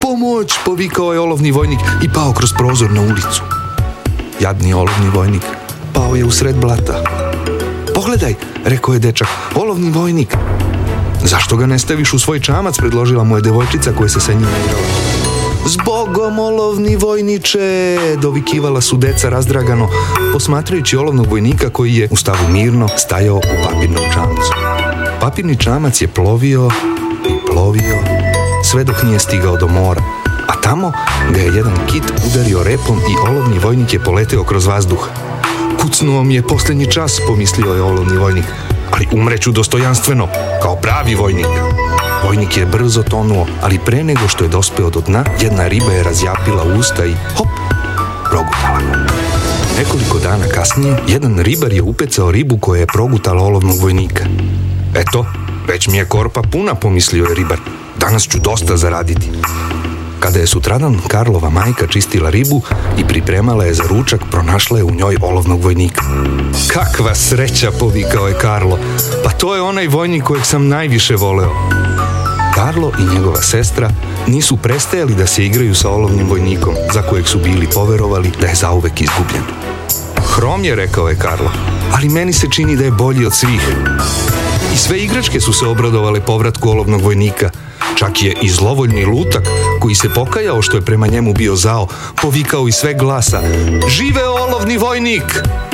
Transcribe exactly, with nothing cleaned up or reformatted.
Pomoć, povikao je olovni vojnik i pao kroz prozor na ulicu. Jadni olovni vojnik pao je usred blata. Pogledaj, rekao je dečak, olovni vojnik. Zašto ga ne staviš u svoj čamac, predložila mu je devojčica koja se sa njim igrala. Zbogom, olovni vojniče, dovikivala su deca razdragano, posmatrajući olovnog vojnika koji je u stavu mirno stajao u papirnom čamcu. Papirni čamac je plovio i plovio sve dok nije stigao do mora, a tamo ga je jedan kit udario repom i olovni vojnik je poleteo kroz vazduh. Kucnuo mi je posljednji čas, pomislio je olovni vojnik, ali umreću dostojanstveno, kao pravi vojnik. Vojnik je brzo tonuo, ali pre nego što je dospeo do dna, jedna riba je razjapila usta i hop, progutala ga. Nekoliko dana kasnije, jedan ribar je upecao ribu koja je progutala olovnog vojnika. Eto, već mi je korpa puna, pomislio je ribar. Danas ću dosta zaraditi. Kada je sutradan Karlova majka čistila ribu i pripremala je za ručak, pronašla je u njoj olovnog vojnika. Kakva sreća, povikao je Karlo. Pa to je onaj vojnik kojeg sam najviše voleo. Karlo i njegova sestra nisu prestajali da se igraju sa olovnim vojnikom, za kojeg su bili poverovali da je zauvek izgubljen. Hrom je, rekao je Karlo, ali meni se čini da je bolji od svih. I sve igračke su se obradovale povratku olovnog vojnika. Čak je i zlovoljni lutak, koji se pokajao što je prema njemu bio zao, povikao iz sveg glasa: Živeo olovni vojnik!